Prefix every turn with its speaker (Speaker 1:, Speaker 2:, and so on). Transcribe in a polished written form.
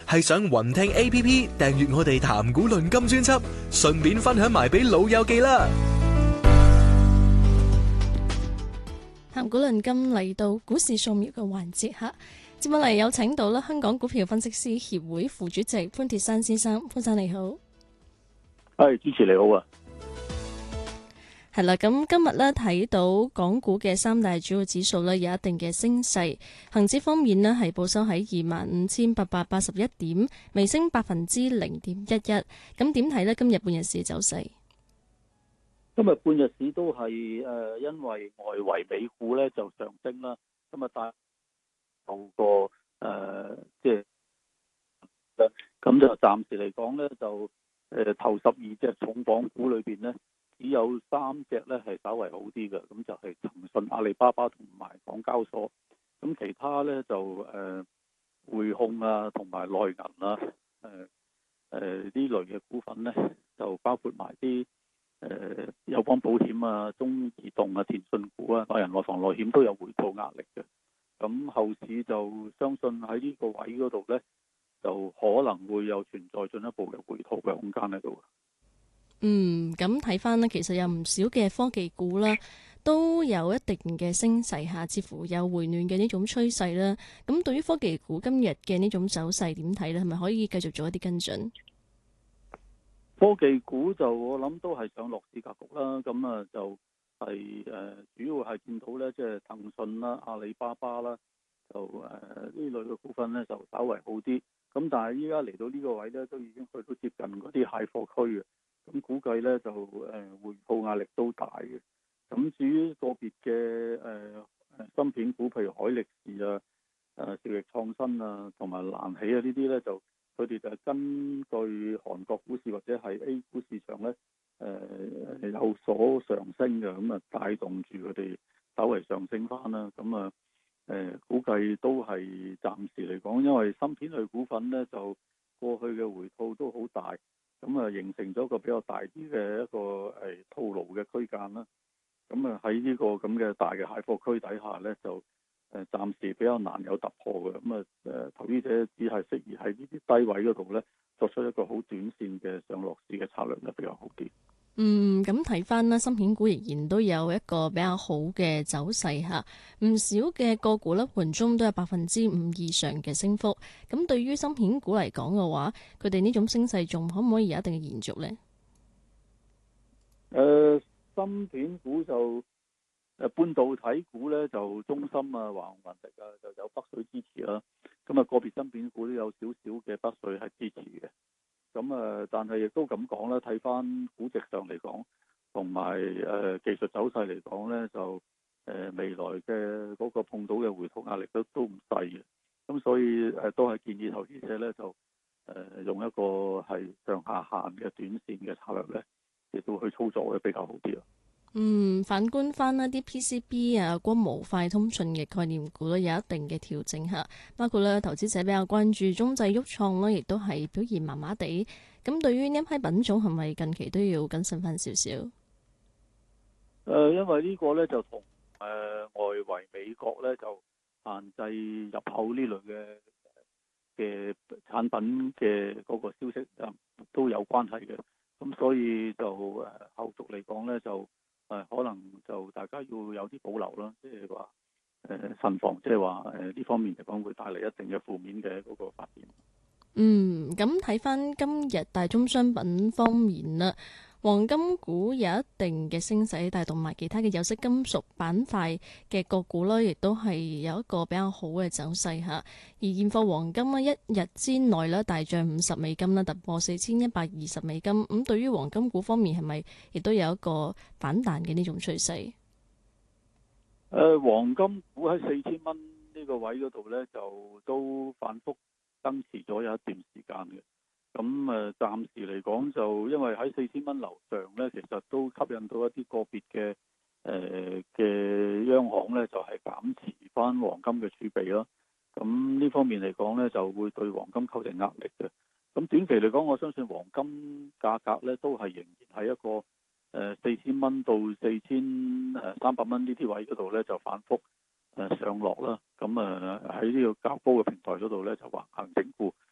Speaker 1: 係上雲聽 APP 訂閱我哋談股論金專輯，順便分享埋俾老友記啦。
Speaker 2: 談股論金嚟到股市掃描嘅環節嚇，接落嚟有請到啦香港股票分析師協會副主席潘鐵珊先生，潘生你好。
Speaker 3: 係，主持你好啊。
Speaker 2: 係啦，咁今日咧睇到港股嘅三大主要指數咧有一定嘅升勢，恒指方面咧係報收喺25,881點，微升0.11%。咁點睇呢？今日半日市走勢？
Speaker 3: 今日半日市都係因為外圍美股咧就上升啦，咁啊但係即係咁就暫時嚟講咧就頭12隻重磅股裏邊咧，只有3隻咧係稍為好啲嘅，咁就係騰訊、阿里巴巴同埋港交所。咁其他咧就匯控啊同埋內銀啊呢類嘅股份咧，就包括埋啲友邦保險啊、中移動啊、電信股啊、內銀內房內險都有回吐壓力嘅。咁後市就相信喺呢個位嗰度咧，就可能會有存在進一步嘅回吐嘅空間喺度。
Speaker 2: 咁睇翻呢，其實有唔少嘅科技股啦，都有一定嘅升勢下，似乎有回暖嘅呢種趨勢啦。咁對於科技股今日嘅呢種走勢點睇呢？係咪可以繼續做一啲跟進？
Speaker 3: 科技股就我諗都係上落市格局啦。咁啊就係主要係見到咧，即係騰訊啦、阿里巴巴啦，就呢類嘅股份咧就稍為好啲。咁但係依家嚟到呢個位咧，都已經去到接近嗰啲蟹貨區嘅。咁估計咧就回吐壓力都大嘅。咁至於個別嘅芯片股，譬如海力士啊、兆易創新啊、同埋瀾起啊呢啲咧，就佢哋就根據韓國股市或者係 A 股市場咧有所上升嘅，咁啊帶動住佢哋稍微上升翻啦。咁啊估計都係暫時嚟講，因為芯片類股份咧就過去嘅回吐都好大。咁啊，形成咗一個比較大啲嘅一個套牢嘅區間啦。咁啊喺呢個咁嘅大嘅蟹貨區底下咧，就暫時比較難有突破嘅。咁啊投資者只係適宜喺呢啲低位嗰度咧，作出一個好短線嘅上落市嘅策略咧，比較好啲。
Speaker 2: 咁睇翻啦，芯片股仍然都有一個比較好嘅走勢嚇，唔少嘅個股咧盤中都有5%以上嘅升幅。咁對於芯片股嚟講嘅話，佢哋呢種升勢仲可唔可以有一定嘅延續呢？
Speaker 3: 芯片股就半導體股咧，就中芯啊、華虹雲迪啊，就有北水支持啦。咁啊個別芯片股都有少少嘅北水係支持嘅。咁但係亦都咁講啦，睇翻估值上嚟講，同埋技術走勢嚟講咧，就未來嘅嗰個碰到嘅回吐壓力都唔細嘅。咁所以都係建議投資者咧就用一個係上下限嘅短線嘅策略咧，亦都去操作嘅比較好啲咯。
Speaker 2: 反觀翻一啲 PCB 啊、光模塊通訊嘅概念股咧，有一定嘅調整下，包括咧投資者比較關注中製鬱創咧，亦都係表現麻麻地。咁對於呢一批品種係咪近期都要謹慎翻少少？
Speaker 3: 因為呢個咧就同外圍美國咧就限制入口呢類嘅產品嘅嗰個消息都有關係嘅。咁所以就後續嚟講咧就可能就大家要有啲保留啦，即係話慎防，即係話呢方面嚟講會帶嚟一定嘅負面嘅嗰個發展。
Speaker 2: 咁睇翻今日大宗商品方面啦，黃金股有一定嘅升勢，帶動埋其他嘅有色金屬板塊嘅個股啦，亦都係有一個比較好嘅走勢嚇。而現貨黃金咧，一日之內咧大漲$50啦，突破$4,120。咁對於黃金股方面係咪亦都有一個反彈嘅呢種趨勢？
Speaker 3: 黃金股喺$4,000呢個位嗰度咧，就都反覆增持咗有一段時間嘅。咁暫時嚟講就因為喺$4,000樓上咧，其實都吸引到一啲個別嘅央行咧，就係減持翻黃金嘅儲備啦。咁呢方面嚟講咧，就會對黃金構成壓力嘅。咁短期嚟講，我相信黃金價格咧都係仍然喺一個$4,000到$4,300呢啲位嗰度咧，就反覆上落啦。咁喺呢個較高嘅平台嗰度咧，就橫行整固。